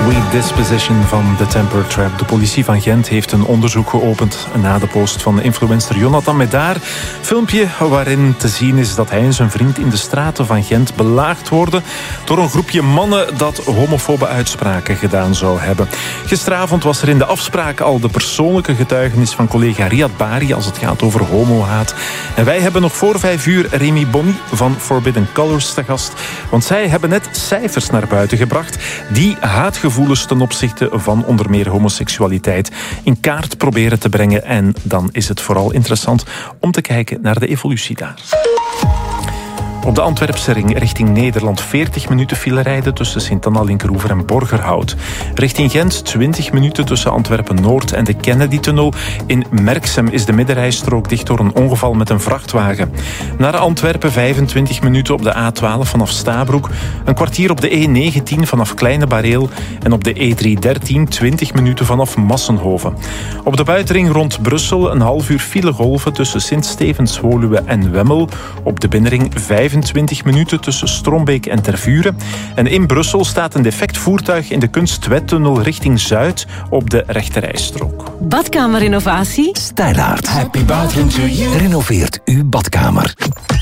Sweet Disposition van The Temper Trap. De politie van Gent heeft een onderzoek geopend na de post van de influencer Jonathan Medaar. Filmpje waarin te zien is dat hij en zijn vriend in de straten van Gent belaagd worden door een groepje mannen dat homofobe uitspraken gedaan zou hebben. Gisteravond was er in de afspraak al de persoonlijke getuigenis van collega Riyad Bari als het gaat over homohaat. En wij hebben nog voor 5 uur Remy Bonny van Forbidden Colors te gast. Want zij hebben net cijfers naar buiten gebracht die haatgevoelens ten opzichte van onder meer homoseksualiteit in kaart proberen te brengen. En dan is het vooral interessant om te kijken naar de evolutie daar. Op de Antwerpse ring richting Nederland 40 minuten file rijden tussen Sint-Anna, Linkeroever en Borgerhout. Richting Gent 20 minuten tussen Antwerpen-Noord en de Kennedy-tunnel. In Merksem is de middenrijstrook dicht door een ongeval met een vrachtwagen. Naar Antwerpen 25 minuten op de A12 vanaf Stabroek. Een kwartier op de E19 vanaf Kleine Bareel. En op de E313 20 minuten vanaf Massenhoven. Op de buitenring rond Brussel een half uur filegolven tussen Sint-Stevens, Woluwe en Wemmel. Op de binnenring 25 minuten tussen Strombeek en Tervuren. En in Brussel staat een defect voertuig in de Kunstwettunnel richting Zuid op de rechterrijstrook. Badkamerrenovatie? Stylaart. Happy birthday to you. Renoveert uw badkamer.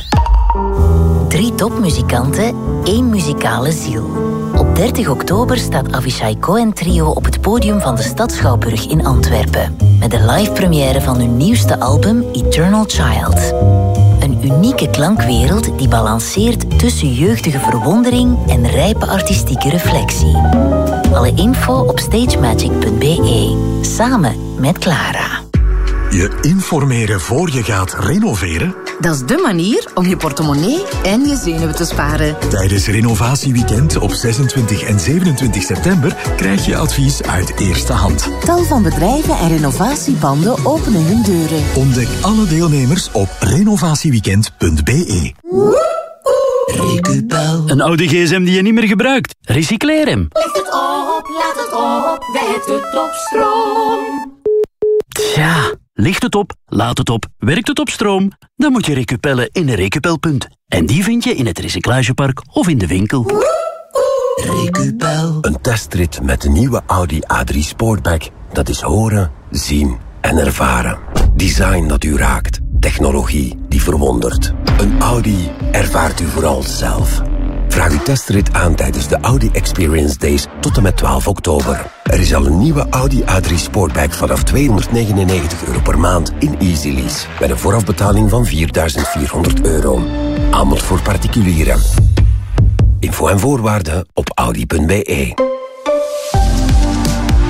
3 topmuzikanten, 1 muzikale ziel. Op 30 oktober staat Avishai Cohen Trio op het podium van de Stadsschouwburg in Antwerpen. Met de live première van hun nieuwste album Eternal Child. Een unieke klankwereld die balanceert tussen jeugdige verwondering en rijpe artistieke reflectie. Alle info op stagemagic.be. Samen met Clara. Je informeren voor je gaat renoveren? Dat is dé manier om je portemonnee en je zenuwen te sparen. Tijdens Renovatieweekend op 26 en 27 september krijg je advies uit eerste hand. Tal van bedrijven en renovatiebanden openen hun deuren. Ontdek alle deelnemers op renovatieweekend.be. Recupel. Een oude gsm die je niet meer gebruikt. Recycleer hem. Licht het op, laat het op, werkt het op stroom. Tja, licht het op, laat het op, werkt het op stroom? Dan moet je recupellen in een Recupelpunt. En die vind je in het recyclagepark of in de winkel. Recupel. Een testrit met de nieuwe Audi A3 Sportback. Dat is horen, zien en ervaren. Design dat u raakt. Technologie die verwondert. Een Audi ervaart u vooral zelf. Vraag uw testrit aan tijdens de Audi Experience Days tot en met 12 oktober. Er is al een nieuwe Audi A3 Sportback vanaf €299 per maand in Easy Lease. Met een voorafbetaling van €4.400. Aanbod voor particulieren. Info en voorwaarden op audi.be.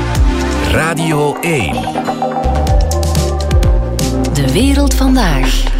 Radio 1. De wereld vandaag.